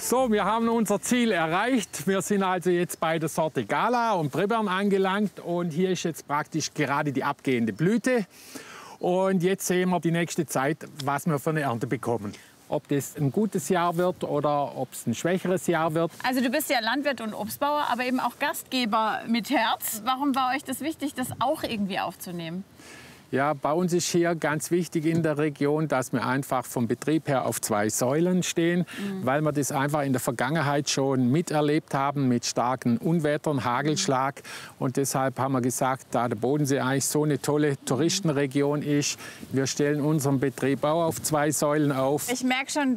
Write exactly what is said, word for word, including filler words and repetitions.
So, wir haben unser Ziel erreicht. Wir sind also jetzt bei der Sorte Gala und Bribern angelangt. Und hier ist jetzt praktisch gerade die abgehende Blüte. Und jetzt sehen wir die nächste Zeit, was wir für eine Ernte bekommen. Ob das ein gutes Jahr wird oder ob es ein schwächeres Jahr wird. Also du bist ja Landwirt und Obstbauer, aber eben auch Gastgeber mit Herz. Warum war euch das wichtig, das auch irgendwie aufzunehmen? Ja, bei uns ist hier ganz wichtig in der Region, dass wir einfach vom Betrieb her auf zwei Säulen stehen, mhm. weil wir das einfach in der Vergangenheit schon miterlebt haben mit starken Unwettern, Hagelschlag. Und deshalb haben wir gesagt, da der Bodensee eigentlich so eine tolle Touristenregion ist, wir stellen unseren Betrieb auch auf zwei Säulen auf. Ich merke schon,